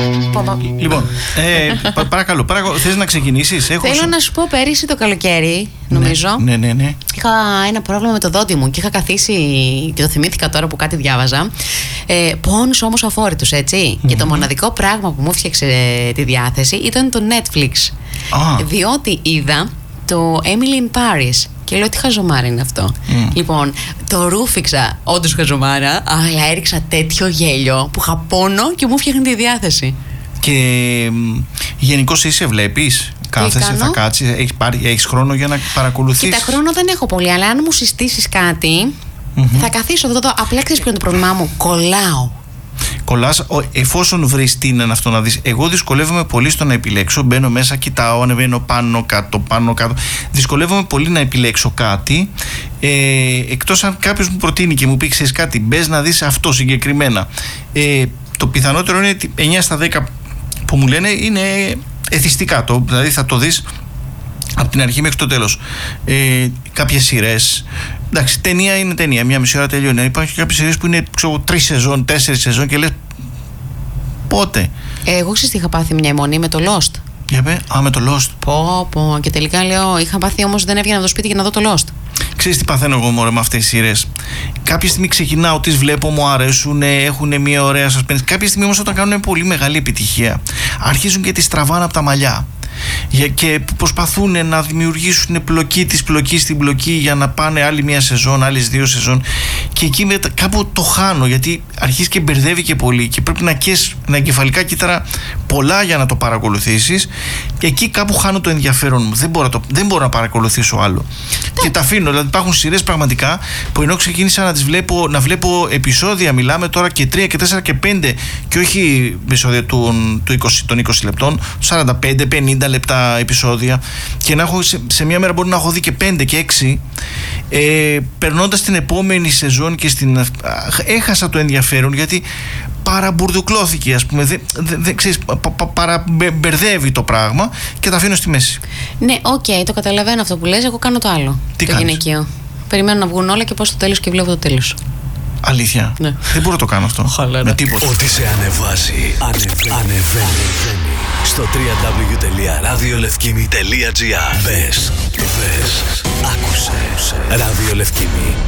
Λοιπόν, παρακαλώ, θες να ξεκινήσεις? Θέλω να σου πω, πέρυσι το καλοκαίρι, νομίζω. Ναι. Είχα ένα πρόβλημα με το δόντι μου και είχα καθίσει, και το θυμήθηκα τώρα που κάτι διάβαζα. Πόνους όμως αφόρητους, έτσι. Και το μοναδικό πράγμα που μου έφτιαξε τη διάθεση ήταν το Netflix. Διότι είδα το Emily in Paris. Και λέω, τι χαζομάρα είναι αυτό. Λοιπόν, το ρούφηξα, όντως χαζομάρα, αλλά έριξα τέτοιο γέλιο που είχα πόνο και μου φτιάχνει τη διάθεση. Και γενικώς εσύ βλέπεις, κάθεσαι, θα κάτσεις, έχεις χρόνο για να παρακολουθείς? Κοίτα, χρόνο δεν έχω πολύ, αλλά αν μου συστήσεις κάτι, θα καθίσω εδώ. Απλά ξέρεις ποιο είναι το πρόβλημά μου? Κολλάω. Κολλάς, εφόσον βρεις τι είναι αυτό να δεις. Εγώ δυσκολεύομαι πολύ στο να επιλέξω. Μπαίνω μέσα, κοιτάω, ανεβαίνω πάνω κάτω. Δυσκολεύομαι πολύ να επιλέξω κάτι, εκτός αν κάποιος μου προτείνει και μου πει, ξέρεις κάτι, μπες να δεις αυτό συγκεκριμένα. Το πιθανότερο είναι 9 στα 10 που μου λένε είναι εθιστικά. Δηλαδή θα το δεις από την αρχή μέχρι το τέλος. Κάποιες σειρές, εντάξει, ταινία είναι ταινία, μία μισή ώρα τελειώνει. Υπάρχουν και κάποιες σειρές που είναι 3 σεζόν, 4 σεζόν και λες πότε. Εγώ ξέρεις τι είχα πάθει μια αιμονή με το Lost. Για πέ, με το Lost. Πω. Και τελικά λέω, είχα πάθει όμως, δεν έβγαινα από το σπίτι για να δω το Lost. Ξέρεις τι παθαίνω εγώ μωρέ με αυτές τις σειρές? Κάποια στιγμή ξεκινάω, τις βλέπω, μου αρέσουν, έχουν μια ωραία suspense. Κάποια στιγμή όμως όταν κάνουν πολύ μεγάλη επιτυχία, αρχίζουν και τις τραβάνε από τα μαλλιά. Και προσπαθούν να δημιουργήσουν πλοκή της πλοκής στην πλοκή για να πάνε άλλη μια σεζόν, άλλες 2 σεζόν, και εκεί κάπου το χάνω, γιατί αρχίζει και μπερδεύει και πολύ και πρέπει να καίς εγκεφαλικά κύτταρα πολλά για να το παρακολουθήσεις, και εκεί κάπου χάνω το ενδιαφέρον μου. Δεν μπορώ να παρακολουθήσω άλλο και τα αφήνω. Δηλαδή υπάρχουν σειρές πραγματικά που ενώ ξεκίνησα να τις βλέπω, να βλέπω επεισόδια, μιλάμε τώρα και 3 και 4 και 5 και όχι επεισόδια των 20 λεπτών, 45-50 λεπτά επεισόδια, και να έχω σε μια μέρα μπορεί να έχω δει και 5 και 6, περνώντας την επόμενη σεζόν και έχασα το ενδιαφέρον, γιατί παραμπουρδουκλώθηκε, ας πούμε, ξέρεις, παραμπερδεύει το πράγμα και τα αφήνω στη μέση. Ναι, το καταλαβαίνω αυτό που λες. Εγώ κάνω το άλλο. Τι το κάνεις? Γυναικείο. Περιμένω να βγουν όλα και πάω στο τέλος και βλέπω το τέλος. Αλήθεια? Ναι. Δεν μπορώ να το κάνω αυτό. Με τίποτα. Ό,τι σε ανεβάζει, ανεβαίνει. Στο www.radiolevkimi.gr. Μπες, άκουσε. Ραδιολευκήμι.